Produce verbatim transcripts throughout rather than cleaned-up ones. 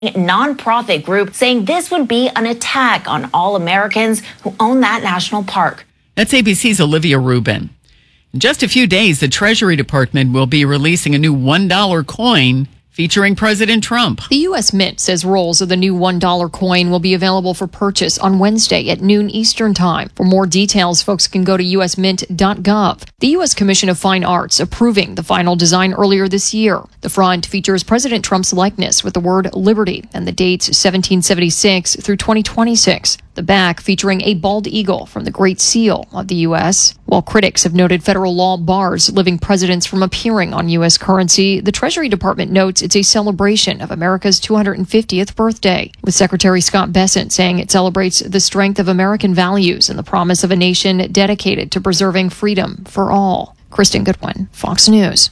nonprofit group saying this would be an attack on all Americans who own that national park. That's A B C's Olivia Rubin. In just a few days, the Treasury Department will be releasing a new one dollar coin featuring President Trump. The U S. Mint says rolls of the new one dollar coin will be available for purchase on Wednesday at noon Eastern Time. For more details, folks can go to u s mint dot gov. The U S. Commission of Fine Arts approving the final design earlier this year. The front features President Trump's likeness with the word liberty and the dates seventeen seventy-six through twenty twenty-six. The back featuring a bald eagle from the Great Seal of the U S. While critics have noted federal law bars living presidents from appearing on U S currency, the Treasury Department notes it's a celebration of America's two hundred fiftieth birthday, with Secretary Scott Bessent saying it celebrates the strength of American values and the promise of a nation dedicated to preserving freedom for all. Kristen Goodwin, Fox News.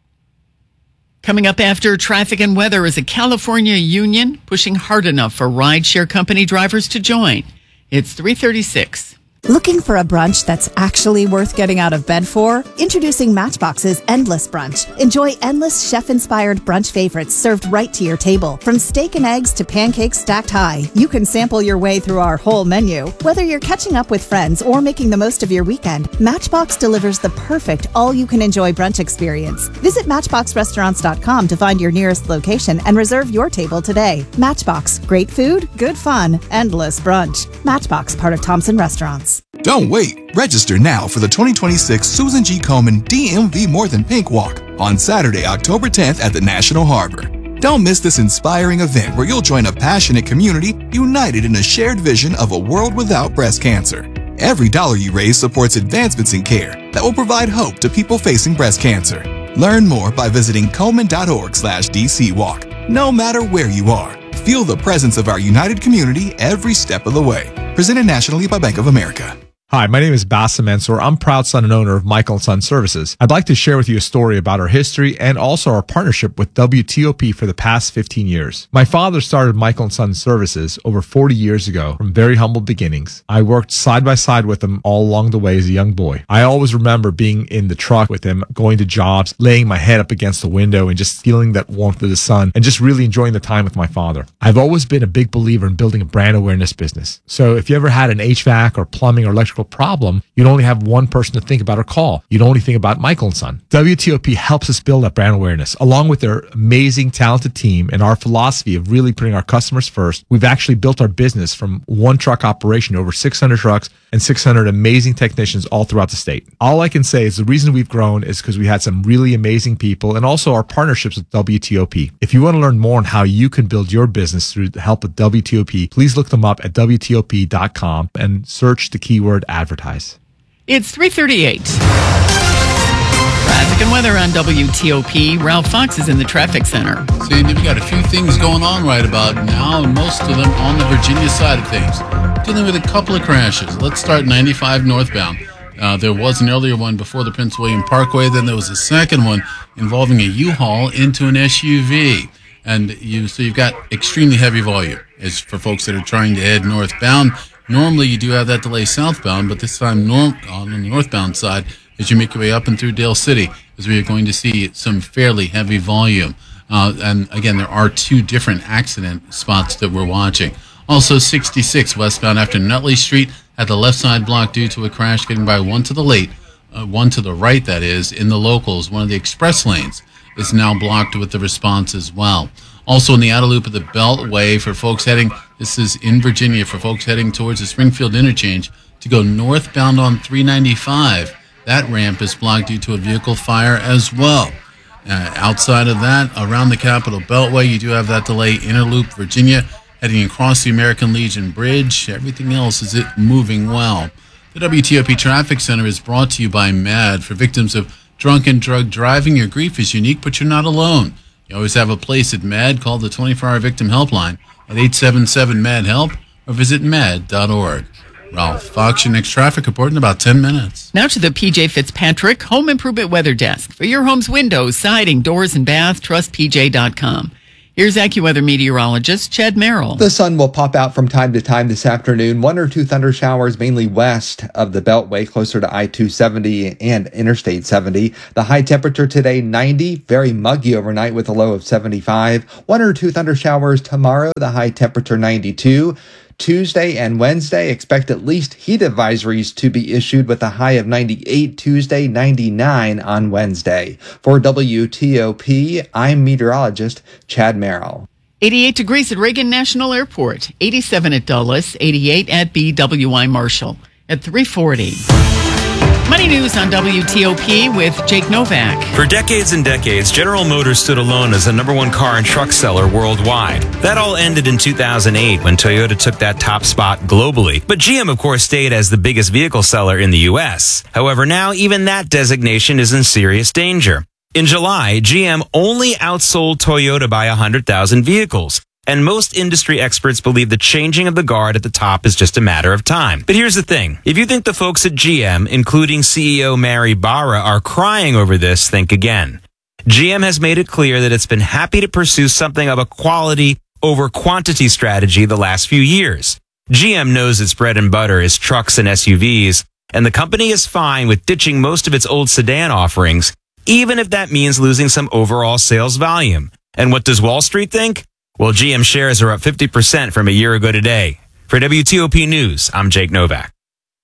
Coming up after traffic and weather is a California union pushing hard enough for rideshare company drivers to join. It's three thirty-six. Looking for a brunch that's actually worth getting out of bed for? Introducing Matchbox's Endless Brunch. Enjoy endless chef-inspired brunch favorites served right to your table. From steak and eggs to pancakes stacked high, you can sample your way through our whole menu. Whether you're catching up with friends or making the most of your weekend, Matchbox delivers the perfect all-you-can-enjoy brunch experience. Visit matchbox restaurants dot com to find your nearest location and reserve your table today. Matchbox. Great food, good fun, endless brunch. Matchbox, part of Thompson Restaurants. Don't wait. Register now for the twenty twenty-six Susan G. Komen D M V More Than Pink Walk on Saturday, October tenth at the National Harbor. Don't miss this inspiring event where you'll join a passionate community united in a shared vision of a world without breast cancer. Every dollar you raise supports advancements in care that will provide hope to people facing breast cancer. Learn more by visiting komen dot org slash D C Walk. No matter where you are, feel the presence of our united community every step of the way. Presented nationally by Bank of America. Hi, my name is Bassem Mansour. I'm proud son and owner of Michael and Son Services. I'd like to share with you a story about our history and also our partnership with W T O P for the past fifteen years. My father started Michael and Son Services over forty years ago from very humble beginnings. I worked side by side with him all along the way as a young boy. I always remember being in the truck with him, going to jobs, laying my head up against the window and just feeling that warmth of the sun and just really enjoying the time with my father. I've always been a big believer in building a brand awareness business. So if you ever had an H V A C or plumbing or electrical problem, you'd only have one person to think about or call. You'd only think about Michael and Son. W T O P helps us build that brand awareness. Along with their amazing, talented team and our philosophy of really putting our customers first, we've actually built our business from one truck operation to over six hundred trucks and six hundred amazing technicians all throughout the state. All I can say is the reason we've grown is because we had some really amazing people and also our partnerships with W T O P. If you want to learn more on how you can build your business through the help of W T O P, please look them up at W T O P dot com and search the keyword advertise. It's three thirty-eight. Traffic and weather on W T O P. Ralph Fox is in the traffic center. Sandy, we got a few things going on right about now, and most of them on the Virginia side of things. Dealing with a couple of crashes. Let's start ninety-five northbound. Uh, there was an earlier one before the Prince William Parkway. Then there was a second one involving a U-Haul into an S U V. And you, so you've got extremely heavy volume. As for folks that are trying to head northbound, normally you do have that delay southbound, but this time norm, on the northbound side, as you make your way up and through Dale City, is where you're going to see some fairly heavy volume. Uh, and again, there are two different accident spots that we're watching. Also, sixty-six westbound after Nutley Street at the left side blocked due to a crash, getting by one to the late, uh, one to the right, that is, in the locals. One of the express lanes is now blocked with the response as well. Also in the outer loop of the Beltway for folks heading, this is in Virginia, for folks heading towards the Springfield interchange to go northbound on three ninety-five. That ramp is blocked due to a vehicle fire as well. Uh, outside of that, around the Capitol Beltway, you do have that delay, inner loop Virginia, heading across the American Legion Bridge. Everything else is it moving well. The W T O P Traffic Center is brought to you by MAD. For victims of drunk and drug driving, your grief is unique, but you're not alone. You always have a place at MAD. Call the twenty-four hour Victim Helpline at eight seven seven M A D HELP or visit mad dot org. Ralph Fox, your next traffic report in about ten minutes. Now to the P J Fitzpatrick Home Improvement Weather Desk. For your home's windows, siding, doors, and bath, trust P J dot com. Here's AccuWeather meteorologist Chad Merrill. The sun will pop out from time to time this afternoon. One or two thunder showers mainly west of the Beltway, closer to I two seventy and Interstate seventy. The high temperature today, ninety. Very muggy overnight with a low of seventy-five. One or two thunder showers tomorrow. The high temperature, ninety-two. Tuesday and Wednesday, expect at least heat advisories to be issued with a high of ninety-eight Tuesday, ninety-nine on Wednesday. For W T O P, I'm meteorologist Chad Merrill. eighty-eight degrees at Reagan National Airport, eighty-seven at Dulles, eighty-eight at B W I Marshall at three forty. Money News on W T O P with Jake Novak. For decades and decades, General Motors stood alone as the number one car and truck seller worldwide. That all ended in two thousand eight when Toyota took that top spot globally. But G M, of course, stayed as the biggest vehicle seller in the U S. However, now even that designation is in serious danger. In July, G M only outsold Toyota by one hundred thousand vehicles. And most industry experts believe the changing of the guard at the top is just a matter of time. But here's the thing. If you think the folks at G M, including C E O Mary Barra, are crying over this, think again. G M has made it clear that it's been happy to pursue something of a quality over quantity strategy the last few years. G M knows its bread and butter is trucks and S U Vs, and the company is fine with ditching most of its old sedan offerings, even if that means losing some overall sales volume. And what does Wall Street think? Well, G M shares are up fifty percent from a year ago today. For W T O P News, I'm Jake Novak.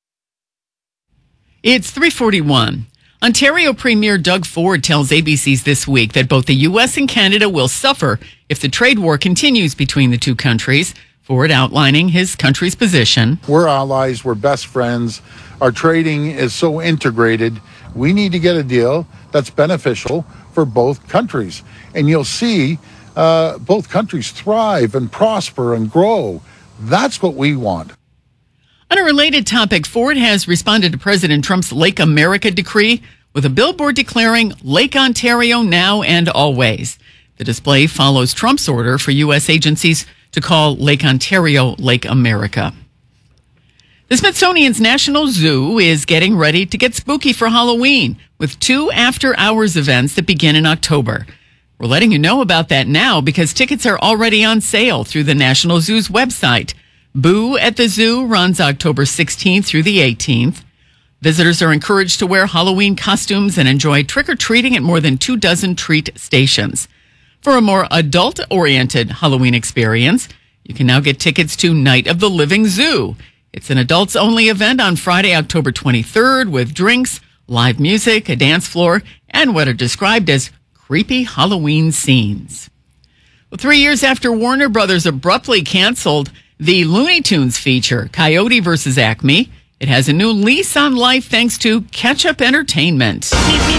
It's three forty-one. Ontario Premier Doug Ford tells A B C's This Week that both the U S and Canada will suffer if the trade war continues between the two countries. Ford outlining his country's position. We're allies. We're best friends. Our trading is so integrated. We need to get a deal that's beneficial for both countries. And you'll see Uh, both countries thrive and prosper and grow. That's what we want. On a related topic, Ford has responded to President Trump's Lake America decree with a billboard declaring Lake Ontario now and always. The display follows Trump's order for U S agencies to call Lake Ontario Lake America. The Smithsonian's National Zoo is getting ready to get spooky for Halloween with two after-hours events that begin in October. We're letting you know about that now because tickets are already on sale through the National Zoo's website. Boo at the Zoo runs October sixteenth through the eighteenth. Visitors are encouraged to wear Halloween costumes and enjoy trick-or-treating at more than two dozen treat stations. For a more adult-oriented Halloween experience, you can now get tickets to Night of the Living Zoo. It's an adults-only event on Friday, October twenty-third with drinks, live music, a dance floor, and what are described as creepy Halloween scenes. Well, three years after Warner Brothers abruptly canceled the Looney Tunes feature, Coyote versus Acme, it has a new lease on life thanks to Ketchup Entertainment.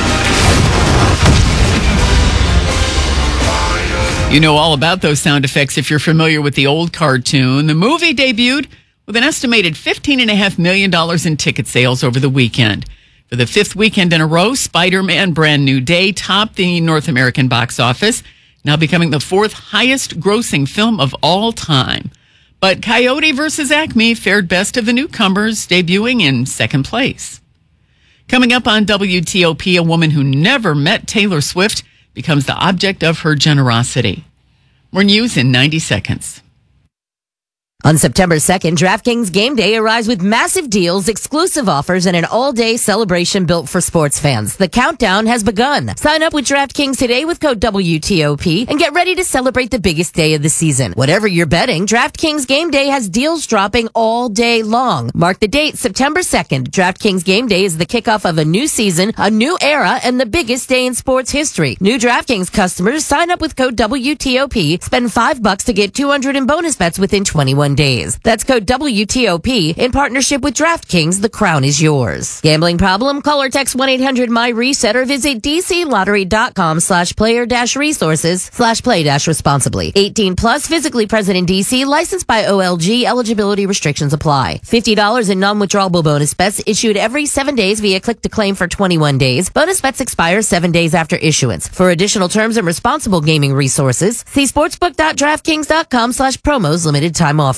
You know all about those sound effects if you're familiar with the old cartoon. The movie debuted with an estimated fifteen point five million dollars in ticket sales over the weekend. For the fifth weekend in a row, Spider-Man Brand New Day topped the North American box office, now becoming the fourth highest grossing film of all time. But Coyote versus Acme fared best of the newcomers, debuting in second place. Coming up on W T O P, a woman who never met Taylor Swift becomes the object of her generosity. More news in ninety seconds. On September second, DraftKings Game Day arrives with massive deals, exclusive offers, and an all-day celebration built for sports fans. The countdown has begun. Sign up with DraftKings today with code W T O P and get ready to celebrate the biggest day of the season. Whatever you're betting, DraftKings Game Day has deals dropping all day long. Mark the date, September second. DraftKings Game Day is the kickoff of a new season, a new era, and the biggest day in sports history. New DraftKings customers sign up with code W T O P, spend five bucks to get two hundred in bonus bets within twenty-one days. That's code W T O P in partnership with DraftKings. The crown is yours. Gambling problem? Call or text one eight hundred my reset or visit dclottery.com slash player dash resources slash play dash responsibly. eighteen plus, physically present in D C, licensed by O L G. Eligibility restrictions apply. fifty dollars in non-withdrawable bonus bets issued every seven days via click to claim for twenty-one days. Bonus bets expire seven days after issuance. For additional terms and responsible gaming resources, see sportsbook dot draftkings dot com slash promos limited time offer.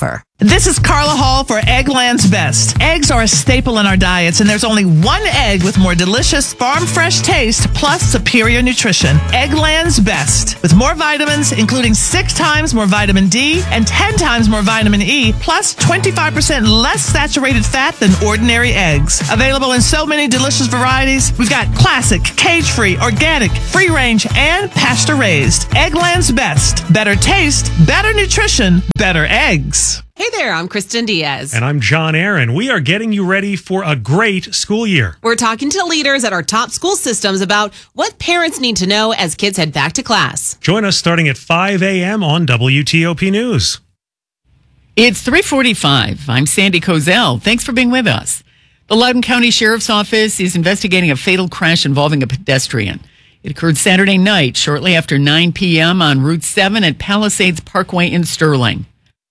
This is Carla Hall for Eggland's Best. Eggs are a staple in our diets, and there's only one egg with more delicious farm-fresh taste plus superior nutrition. Eggland's Best. With more vitamins, including six times more vitamin D and ten times more vitamin E, plus twenty-five percent less saturated fat than ordinary eggs. Available in so many delicious varieties, we've got classic, cage-free, organic, free-range, and pasture-raised. Eggland's Best. Better taste, better nutrition, better eggs. Hey there, I'm Kristen Diaz. And I'm John Aaron. We are getting you ready for a great school year. We're talking to leaders at our top school systems about what parents need to know as kids head back to class. Join us starting at five a.m. on W T O P News. It's three forty-five. I'm Sandy Kozel. Thanks for being with us. The Loudoun County Sheriff's Office is investigating a fatal crash involving a pedestrian. It occurred Saturday night, shortly after nine p.m. on Route seven at Palisades Parkway in Sterling.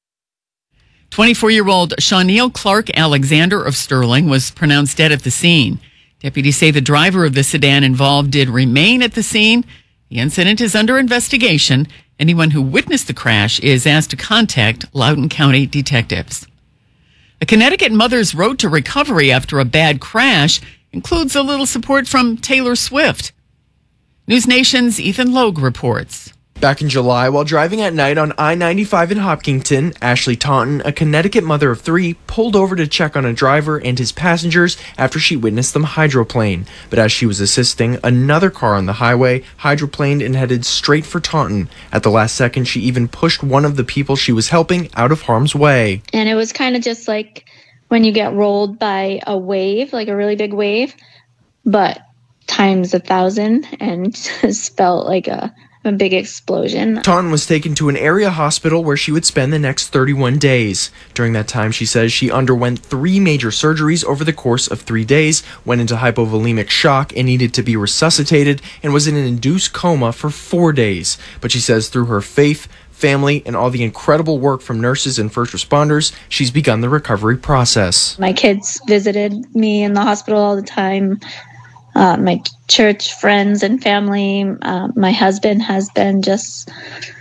twenty-four-year-old Shawneel Clark Alexander of Sterling was pronounced dead at the scene. Deputies say the driver of the sedan involved did remain at the scene. The incident is under investigation. Anyone who witnessed the crash is asked to contact Loudoun County detectives. A Connecticut mother's road to recovery after a bad crash includes a little support from Taylor Swift. News Nation's Ethan Logue reports. Back in July, while driving at night on I ninety-five in Hopkinton, Ashley Taunton, a Connecticut mother of three, pulled over to check on a driver and his passengers after she witnessed them hydroplane. But as she was assisting, another car on the highway hydroplaned and headed straight for Taunton. At the last second, she even pushed one of the people she was helping out of harm's way. And it was kind of just like when you get rolled by a wave, like a really big wave, but times a thousand, and just felt like a a big explosion. Taunton was taken to an area hospital where she would spend the next thirty-one days. During that time, she says she underwent three major surgeries over the course of three days, went into hypovolemic shock and needed to be resuscitated, and was in an induced coma for four days. But she says through her faith, family, and all the incredible work from nurses and first responders, she's begun the recovery process. My kids visited me in the hospital all the time. Uh, my church friends and family. Uh, my husband has been just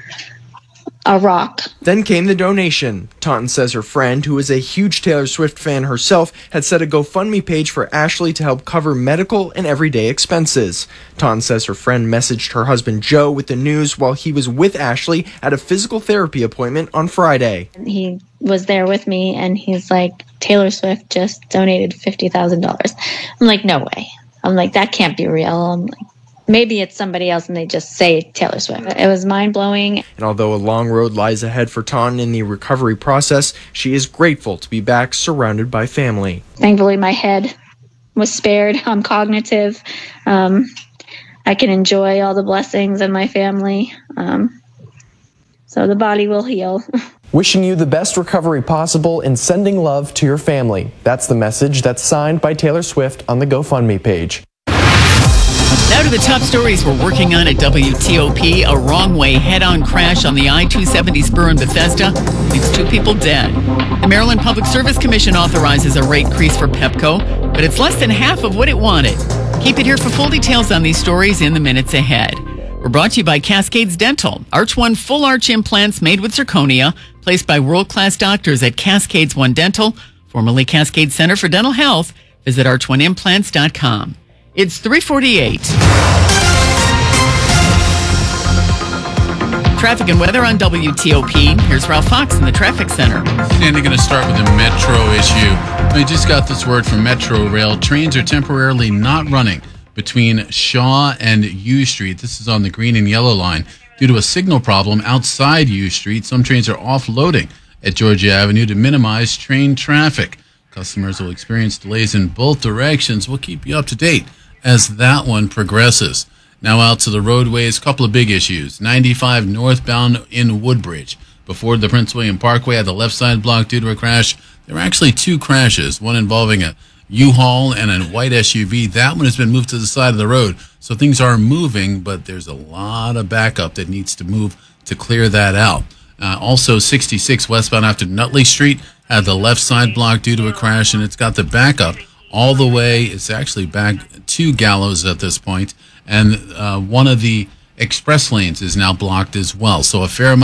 a rock. Then came the donation. Taunton says her friend, who is a huge Taylor Swift fan herself, had set a GoFundMe page for Ashley to help cover medical and everyday expenses. Taunton says her friend messaged her husband Joe with the news while he was with Ashley at a physical therapy appointment on Friday. He was there with me, and he's like, Taylor Swift just donated fifty thousand dollars. I'm like, no way. I'm like, that can't be real. I'm like, maybe it's somebody else and they just say Taylor Swift. It was mind-blowing. And although a long road lies ahead for Taunton in the recovery process, she is grateful to be back surrounded by family. Thankfully, my head was spared. I'm cognitive. Um, I can enjoy all the blessings of my family. Um, so the body will heal. Wishing you the best recovery possible and sending love to your family. That's the message that's signed by Taylor Swift on the GoFundMe page. Now to the top stories we're working on at W T O P. A wrong-way head-on crash on the I two seventy spur in Bethesda leaves two people dead. The Maryland Public Service Commission authorizes a rate increase for Pepco, but it's less than half of what it wanted. Keep it here for full details on these stories in the minutes ahead. We're brought to you by Cascades Dental. Arch One full arch implants made with zirconia, placed by world-class doctors at Cascades One Dental, formerly Cascade Center for Dental Health. Visit arch one implants dot com. It's three forty-eight. Traffic and weather on W T O P. Here's Ralph Fox in the traffic center. And you're going to start with the Metro issue. We just got this word from Metro Rail. Trains are temporarily not running between Shaw and U Street. This is on the green and yellow line. Due to a signal problem outside U Street, some trains are offloading at Georgia Avenue to minimize train traffic. Customers will experience delays in both directions. We'll keep you up to date as that one progresses. Now out to the roadways, a couple of big issues. ninety-five northbound in Woodbridge. Before the Prince William Parkway had the left side blocked due to a crash. There were actually two crashes, one involving a U-Haul and a white S U V. That one has been moved to the side of the road. So things are moving, but there's a lot of backup that needs to move to clear that out. Uh, also, sixty-six westbound after Nutley Street had the left side blocked due to a crash, and it's got the backup all the way. It's actually back to Gallows at this point, and uh, one of the express lanes is now blocked as well. So a fair amount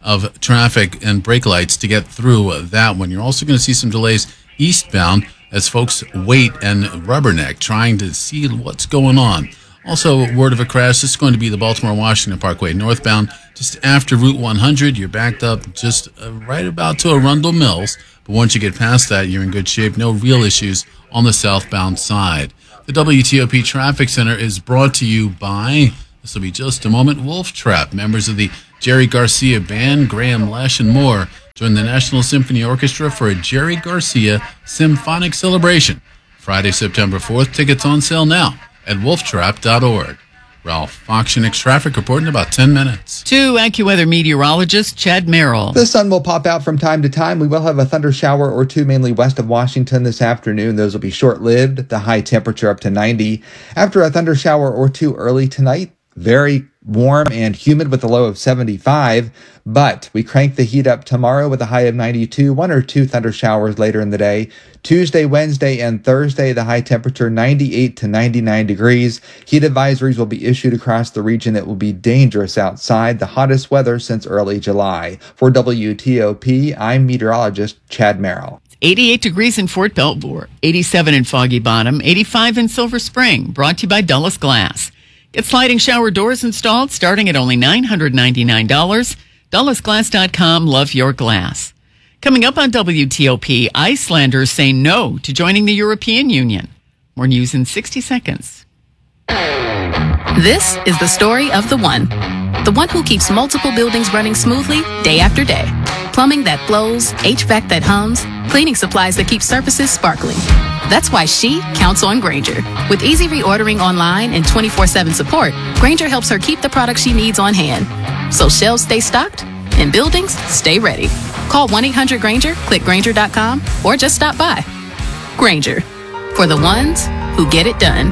of traffic and brake lights to get through that one. You're also going to see some delays eastbound as folks wait and rubberneck trying to see what's going on. Also, word of a crash. This is going to be the Baltimore-Washington Parkway northbound. Just after Route one hundred, you're backed up just uh, right about to Arundel Mills. But once you get past that, you're in good shape. No real issues on the southbound side. The W T O P Traffic Center is brought to you by, this will be just a moment, Wolf Trap. Members of the Jerry Garcia Band, Graham Lesh, and more join the National Symphony Orchestra for a Jerry Garcia Symphonic Celebration. Friday, September fourth. Tickets on sale now at wolf trap dot org. Ralph Fox, your next traffic report in about ten minutes. To AccuWeather meteorologist Chad Merrill. The sun will pop out from time to time. We will have a thunder shower or two mainly west of Washington this afternoon. Those will be short-lived. The high temperature up to ninety. After a thunder shower or two early tonight, very warm and humid with a low of seventy-five. But we crank the heat up tomorrow with a high of ninety-two. One or two thunder showers later in the day. Tuesday, Wednesday, and Thursday, the high temperature ninety-eight to ninety-nine degrees. Heat advisories will be issued across the region. It will be dangerous outside. The hottest weather since early July. For W T O P, I'm meteorologist Chad Merrill. eighty-eight degrees in Fort Belvoir, eighty-seven in Foggy Bottom, eighty-five in Silver Spring. Brought to you by Dulles Glass. Get sliding shower doors installed starting at only nine hundred ninety-nine dollars. Dulles Glass dot com. Love your glass. Coming up on W T O P, Icelanders say no to joining the European Union. More news in sixty seconds. This is the story of the one. The one who keeps multiple buildings running smoothly day after day. Plumbing that flows, H V A C that hums, cleaning supplies that keep surfaces sparkling. That's why she counts on Grainger. With easy reordering online and twenty-four seven support, Grainger helps her keep the products she needs on hand. So shelves stay stocked and buildings stay ready. Call one eight hundred Grainger, click Grainger dot com, or just stop by. Grainger, for the ones who get it done.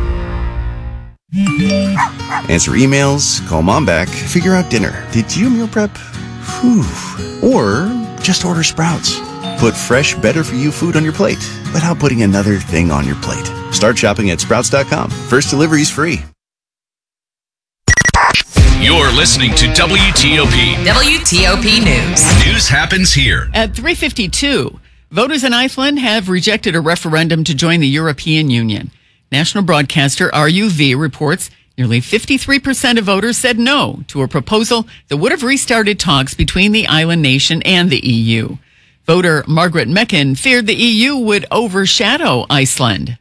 Answer emails, call mom back, figure out dinner. Did you meal prep? Whew. Or just order Sprouts. Put fresh, better-for-you food on your plate without putting another thing on your plate. Start shopping at sprouts dot com. First delivery is free. You're listening to W T O P. W T O P News. News happens here. At three fifty-two, voters in Iceland have rejected a referendum to join the European Union. National broadcaster R U V reports nearly fifty-three percent of voters said no to a proposal that would have restarted talks between the island nation and the E U. Voter Margaret Meckin feared the E U would overshadow Iceland.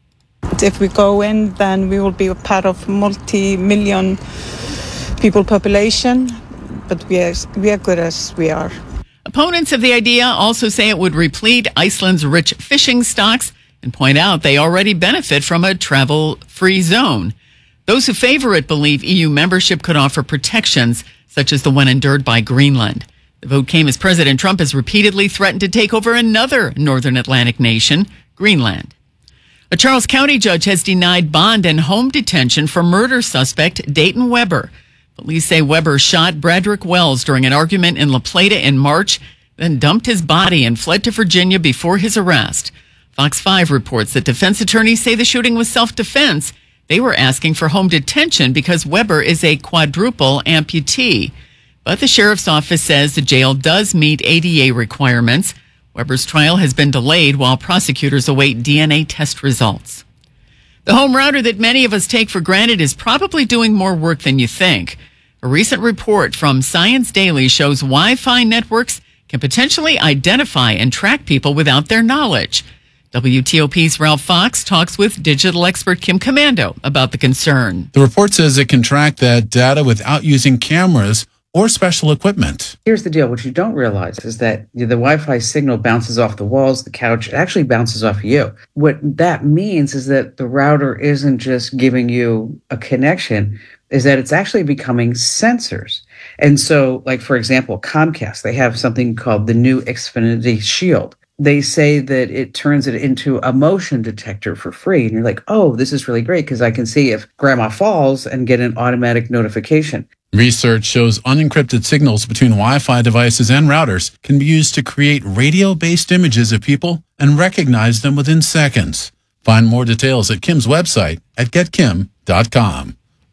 If we go in, then we will be a part of multi-million people population, but we are, we are good as we are. Opponents of the idea also say it would replete Iceland's rich fishing stocks and point out they already benefit from a travel-free zone. Those who favor it believe E U membership could offer protections, such as the one endured by Greenland. The vote came as President Trump has repeatedly threatened to take over another Northern Atlantic nation, Greenland. A Charles County judge has denied bond and home detention for murder suspect Dayton Weber. Police say Weber shot Bradrick Wells during an argument in La Plata in March, then dumped his body and fled to Virginia before his arrest. Fox five reports that defense attorneys say the shooting was self-defense. They were asking for home detention because Weber is a quadruple amputee. But the sheriff's office says the jail does meet A D A requirements. Weber's trial has been delayed while prosecutors await D N A test results. The home router that many of us take for granted is probably doing more work than you think. A recent report from Science Daily shows Wi-Fi networks can potentially identify and track people without their knowledge. W T O P's Ralph Fox talks with digital expert Kim Commando about the concern. The report says it can track that data without using cameras or special equipment. Here's the deal. What you don't realize is that the Wi-Fi signal bounces off the walls, the couch. It actually bounces off you. What that means is that the router isn't just giving you a connection, is that it's actually becoming sensors. And so, like, for example, Comcast, they have something called the new Xfinity Shield. They say that it turns it into a motion detector for free. And you're like, oh, this is really great because I can see if grandma falls and get an automatic notification. Research shows unencrypted signals between Wi-Fi devices and routers can be used to create radio-based images of people and recognize them within seconds. Find more details at Kim's website at get kim dot com.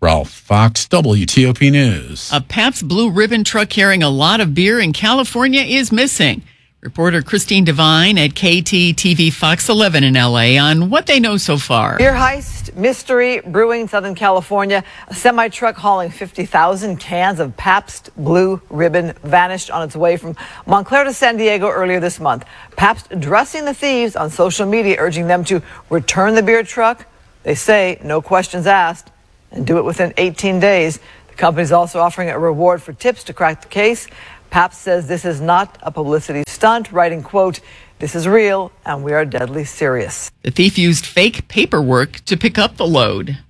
Ralph Fox, W T O P News. A Pabst Blue Ribbon truck carrying a lot of beer in California is missing. Reporter Christine Devine at K T T V Fox eleven in L A on what they know so far. Beer heist, mystery brewing Southern California. A semi-truck hauling fifty thousand cans of Pabst Blue Ribbon vanished on its way from Montclair to San Diego earlier this month. Pabst addressing the thieves on social media, urging them to return the beer truck. They say no questions asked and do it within eighteen days. The company is also offering a reward for tips to crack the case. Pabst says this is not a publicity stunt, writing, quote, "This is real and we are deadly serious." The thief used fake paperwork to pick up the load.